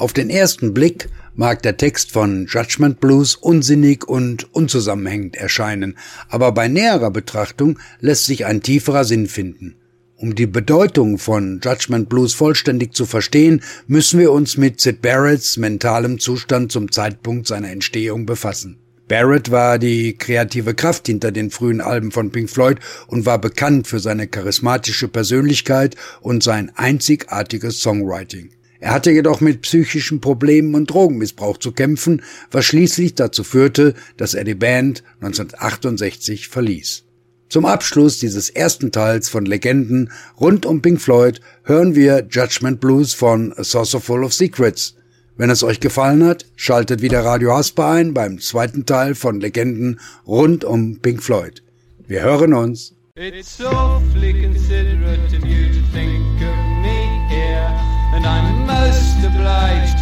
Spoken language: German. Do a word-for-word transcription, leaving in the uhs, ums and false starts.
Auf den ersten Blick mag der Text von Judgment Blues unsinnig und unzusammenhängend erscheinen, aber bei näherer Betrachtung lässt sich ein tieferer Sinn finden. Um die Bedeutung von Judgment Blues vollständig zu verstehen, müssen wir uns mit Syd Barretts mentalem Zustand zum Zeitpunkt seiner Entstehung befassen. Barrett war die kreative Kraft hinter den frühen Alben von Pink Floyd und war bekannt für seine charismatische Persönlichkeit und sein einzigartiges Songwriting. Er hatte jedoch mit psychischen Problemen und Drogenmissbrauch zu kämpfen, was schließlich dazu führte, dass er die Band neunzehnhundertachtundsechzig verließ. Zum Abschluss dieses ersten Teils von Legenden rund um Pink Floyd hören wir Judgment Blues von A Saucer Full of Secrets. Wenn es euch gefallen hat, schaltet wieder Radio Hasper ein beim zweiten Teil von Legenden rund um Pink Floyd. Wir hören uns. It's awfully considerate of you to think